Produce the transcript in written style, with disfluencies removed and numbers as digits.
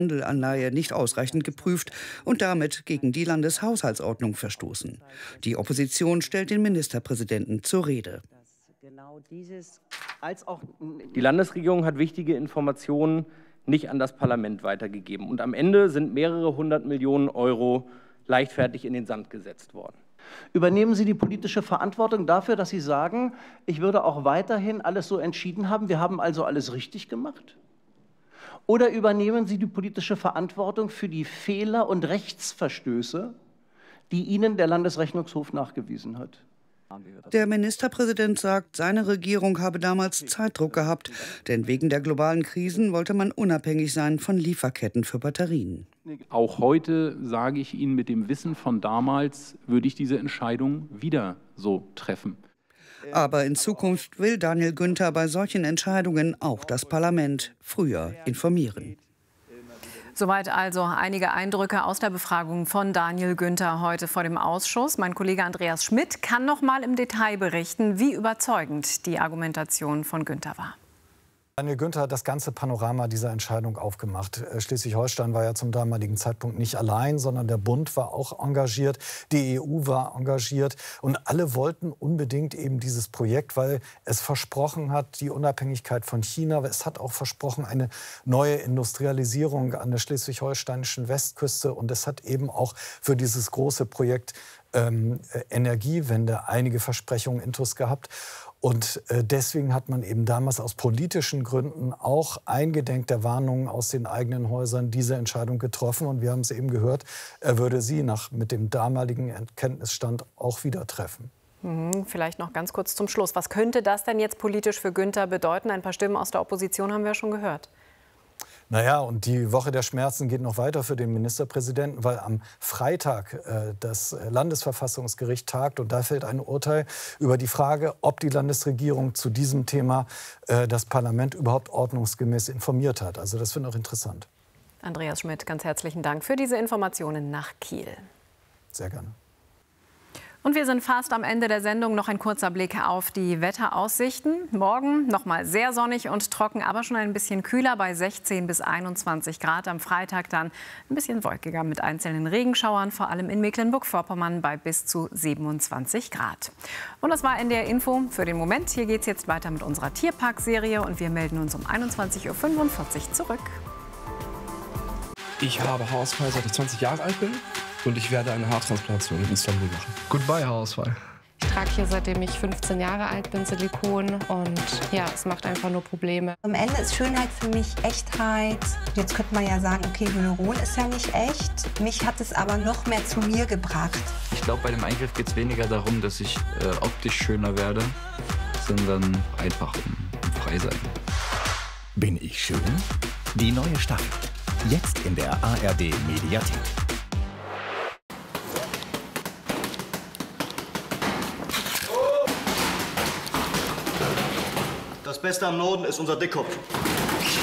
Anleihe nicht ausreichend geprüft und damit gegen die Landeshaushaltsordnung verstoßen. Die Opposition stellt den Ministerpräsidenten zur Rede. Die Landesregierung hat wichtige Informationen nicht an das Parlament weitergegeben. Und am Ende sind mehrere 100 Millionen Euro leichtfertig in den Sand gesetzt worden. Übernehmen Sie die politische Verantwortung dafür, dass Sie sagen, ich würde auch weiterhin alles so entschieden haben, wir haben also alles richtig gemacht? Oder übernehmen Sie die politische Verantwortung für die Fehler und Rechtsverstöße, die Ihnen der Landesrechnungshof nachgewiesen hat? Der Ministerpräsident sagt, seine Regierung habe damals Zeitdruck gehabt, denn wegen der globalen Krisen wollte man unabhängig sein von Lieferketten für Batterien. Auch heute sage ich Ihnen, mit dem Wissen von damals würde ich diese Entscheidung wieder so treffen. Aber in Zukunft will Daniel Günther bei solchen Entscheidungen auch das Parlament früher informieren. Soweit also einige Eindrücke aus der Befragung von Daniel Günther heute vor dem Ausschuss. Mein Kollege Andreas Schmidt kann noch mal im Detail berichten, wie überzeugend die Argumentation von Günther war. Daniel Günther hat das ganze Panorama dieser Entscheidung aufgemacht. Schleswig-Holstein war ja zum damaligen Zeitpunkt nicht allein, sondern der Bund war auch engagiert, die EU war engagiert und alle wollten unbedingt eben dieses Projekt, weil es versprochen hat, die Unabhängigkeit von China. Es hat auch versprochen, eine neue Industrialisierung an der schleswig-holsteinischen Westküste und es hat eben auch für dieses große Projekt Energiewende einige Versprechungen intus gehabt. Und deswegen hat man eben damals aus politischen Gründen auch eingedenk der Warnungen aus den eigenen Häusern diese Entscheidung getroffen. Und wir haben es eben gehört, er würde sie mit dem damaligen Kenntnisstand auch wieder treffen. Vielleicht noch ganz kurz zum Schluss. Was könnte das denn jetzt politisch für Günther bedeuten? Ein paar Stimmen aus der Opposition haben wir schon gehört. Naja, und die Woche der Schmerzen geht noch weiter für den Ministerpräsidenten, weil am Freitag das Landesverfassungsgericht tagt und da fällt ein Urteil über die Frage, ob die Landesregierung zu diesem Thema das Parlament überhaupt ordnungsgemäß informiert hat. Also das wird noch interessant. Andreas Schmidt, ganz herzlichen Dank für diese Informationen nach Kiel. Sehr gerne. Und wir sind fast am Ende der Sendung. Noch ein kurzer Blick auf die Wetteraussichten. Morgen noch mal sehr sonnig und trocken, aber schon ein bisschen kühler bei 16 bis 21 Grad. Am Freitag dann ein bisschen wolkiger mit einzelnen Regenschauern, vor allem in Mecklenburg-Vorpommern bei bis zu 27 Grad. Und das war NDR Info für den Moment. Hier geht es jetzt weiter mit unserer Tierpark-Serie und wir melden uns um 21:45 Uhr zurück. Ich habe Haarausfall, seit ich 20 Jahre alt bin. Und ich werde eine Haartransplantation in Istanbul machen. Goodbye, Haarausfall. Ich trage hier, seitdem ich 15 Jahre alt bin, Silikon. Und ja, es macht einfach nur Probleme. Am Ende ist Schönheit für mich Echtheit. Jetzt könnte man ja sagen, okay, Hyaluron ist ja nicht echt. Mich hat es aber noch mehr zu mir gebracht. Ich glaube, bei dem Eingriff geht es weniger darum, dass ich optisch schöner werde, sondern einfach um frei sein. Bin ich schön? Die neue Staffel. Jetzt in der ARD Mediathek. Das Beste am Norden ist unser Dickkopf.